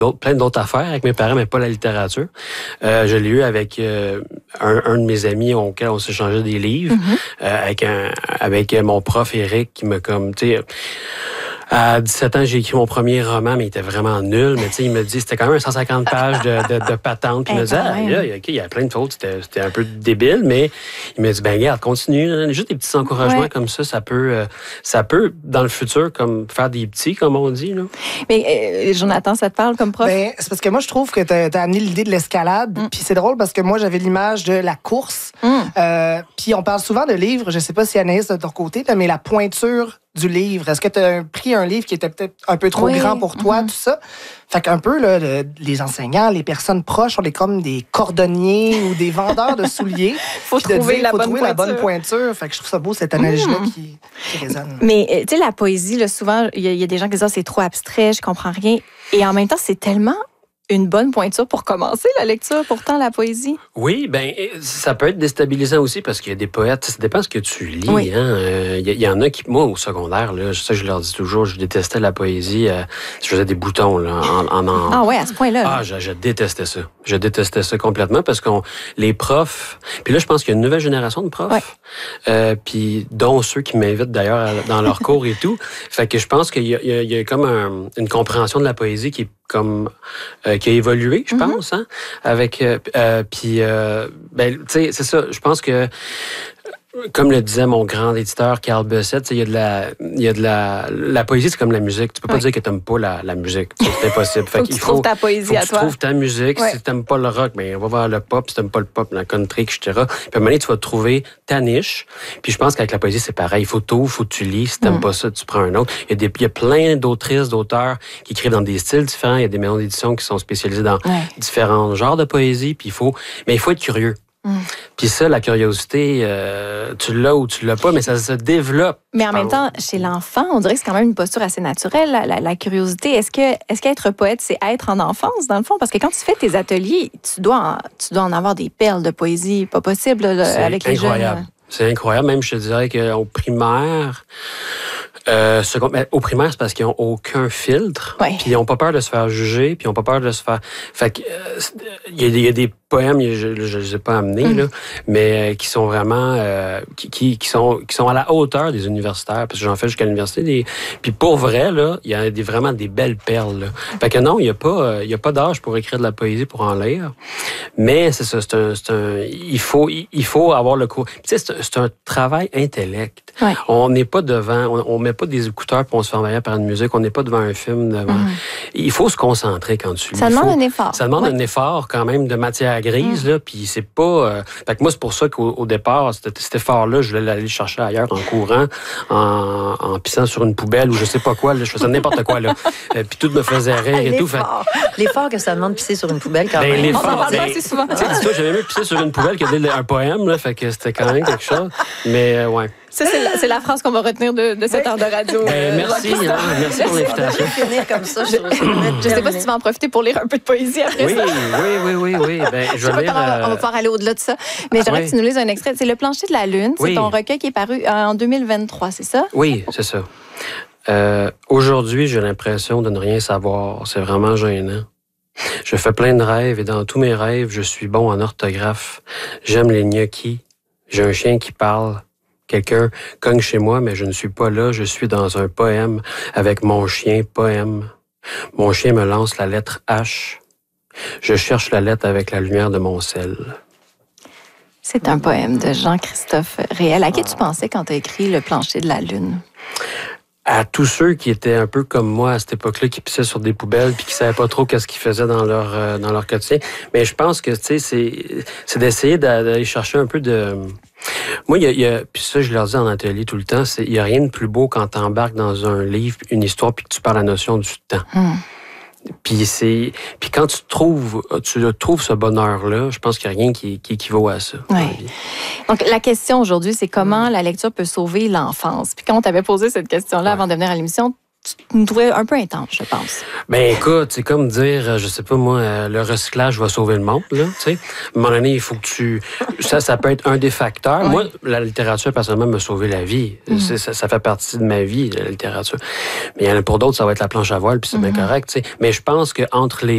plein d'autres affaires avec mes parents, mais pas la littérature. Je l'ai eu avec un de mes amis auquel on s'échangeait des livres, avec mon prof Eric qui m'a comme, tu sais... À 17 ans, j'ai écrit mon premier roman, mais il était vraiment nul. Mais tu sais, il me dit, c'était quand même 150 pages de patente. Puis il me dit, il y a plein de fautes. C'était un peu débile, mais il me dit, ben regarde, continue. Juste des petits encouragements comme ça peut, dans le futur, comme faire des petits, comme on dit. Là. Mais Jonathan, ça te parle comme prof? Ben, c'est parce que moi, je trouve que t'as amené l'idée de l'escalade. Puis c'est drôle parce que moi, j'avais l'image de la course. Puis on parle souvent de livres. Je sais pas si Anaïs, de ton côté, mais la pointure du livre. Est-ce que tu as pris un livre qui était peut-être un peu trop grand pour toi, tout ça? Fait qu'un peu, là, les enseignants, les personnes proches, on est comme des cordonniers ou des vendeurs de souliers. Faut trouver la bonne pointure. Fait que je trouve ça beau, cette analogie-là qui résonne. Mais, tu sais, la poésie, là, souvent, il y a des gens qui disent, c'est trop abstrait, je comprends rien. Et en même temps, c'est tellement une bonne pointure pour commencer la lecture, pourtant, la poésie. Oui, ben ça peut être déstabilisant aussi parce qu'il y a des poètes, ça dépend de ce que tu lis. Oui. Hein? Il y en a qui, moi, au secondaire, là, ça, je leur dis toujours, je détestais la poésie. Je faisais des boutons là, Ah ouais, à ce point-là. Ah, je détestais ça. Je détestais ça complètement parce que les profs... Puis là, je pense qu'il y a une nouvelle génération de profs, puis dont ceux qui m'invitent d'ailleurs dans leurs cours et tout. Fait que je pense qu'il y a comme une compréhension de la poésie qui est comme qui a évolué, je pense, hein, avec puis ben tu sais, c'est ça, je pense que comme le disait mon grand éditeur Carl Bessette, il y a de la poésie, c'est comme la musique. Tu peux pas dire que t'aimes pas la musique. C'est impossible. Faut que tu trouves ta poésie à toi. Tu trouves ta musique. Si t'aimes pas le rock, ben on va voir le pop. Si t'aimes pas le pop, la country, etc. Puis à un moment donné, tu vas trouver ta niche. Puis je pense qu'avec la poésie, c'est pareil. Faut que tu lis. Si t'aimes pas ça, tu prends un autre. Il y a plein d'autrices, d'auteurs qui écrivent dans des styles différents. Il y a des maisons d'édition qui sont spécialisées dans différents genres de poésie. Puis il faut être curieux. Puis ça, la curiosité, tu l'as ou tu l'as pas, mais ça se développe. Mais en même temps, chez l'enfant, on dirait que c'est quand même une posture assez naturelle, la curiosité. Est-ce qu'être poète, c'est être en enfance, dans le fond? Parce que quand tu fais tes ateliers, tu dois en avoir des perles de poésie, pas possible là, avec les jeunes. C'est incroyable. Même, je te dirais qu'au primaire... au primaire, c'est parce qu'ils n'ont aucun filtre. Puis ils n'ont pas peur de se faire juger, puis ils n'ont pas peur de se faire... Fait que il y a des poèmes, je ne les ai pas amenés, là, mais qui sont vraiment... qui sont à la hauteur des universitaires, parce que j'en fais jusqu'à l'université. Puis pour vrai, là, il y a vraiment des belles perles. Là. Fait que non, il n'y a pas d'âge pour écrire de la poésie, pour en lire. Mais c'est ça, il faut avoir le cours. Tu sais, c'est un travail intellect. On n'est pas devant... On met pas des écouteurs pour on se fait envahir par une musique. On n'est pas devant un film. Il faut se concentrer quand tu lis. Ça demande un effort. Ça demande un effort quand même de matière grise. Là, puis c'est pas... Fait que moi, c'est pour ça qu'au départ, cet effort-là, je voulais aller le chercher ailleurs en courant, en pissant sur une poubelle ou je sais pas quoi. Là, je faisais n'importe quoi. Là. Puis tout me faisait rire et tout. L'effort que ça demande de pisser sur une poubelle quand même. On s'en parle pas assez souvent. Dis-toi, j'avais même pissé sur une poubelle qui avait un poème. Là, fait que c'était quand même quelque chose. Mais ouais. Ça, c'est la phrase qu'on va retenir de cette heure de radio. Merci pour l'invitation. Finir comme ça, je sais pas si tu vas en profiter pour lire un peu de poésie après ça. Oui. Ben, je vais lire... On va pouvoir aller au-delà de ça. Mais j'aimerais que tu nous lises un extrait. C'est Le plancher de la lune. C'est ton recueil qui est paru en 2023, c'est ça? Oui, c'est ça. Aujourd'hui, j'ai l'impression de ne rien savoir. C'est vraiment gênant. Je fais plein de rêves et dans tous mes rêves, je suis bon en orthographe. J'aime les gnocchis. J'ai un chien qui parle. Quelqu'un cogne chez moi, mais je ne suis pas là. Je suis dans un poème avec mon chien, poème. Mon chien me lance la lettre H. Je cherche la lettre avec la lumière de mon sel. C'est un poème de Jean-Christophe Réel. À qui tu pensais quand tu as écrit Le plancher de la lune? À tous ceux qui étaient un peu comme moi à cette époque-là, qui pissaient sur des poubelles puis qui savaient pas trop qu'est-ce qu'ils faisaient dans leur quotidien. Mais je pense que, tu sais, c'est d'essayer d'aller chercher un peu de... Moi, puis ça, je leur dis en atelier tout le temps, il y a rien de plus beau quand tu embarques dans un livre, une histoire, puis que tu parles la notion du temps. Puis quand tu trouves ce bonheur-là, je pense qu'il n'y a rien qui équivaut à ça. Donc, la question aujourd'hui, c'est comment la lecture peut sauver l'enfance. Puis quand on t'avait posé cette question-là avant de venir à l'émission, tu me trouvais un peu intense, je pense. Ben écoute, c'est comme dire, je sais pas moi, le recyclage va sauver le monde, là, tu sais. À un moment donné, il faut que tu... Ça peut être un des facteurs. Moi, la littérature, personnellement, m'a sauvé la vie. Ça fait partie de ma vie, la littérature. Mais il y en a pour d'autres, ça va être la planche à voile, puis c'est bien correct, tu sais. Mais je pense qu'entre les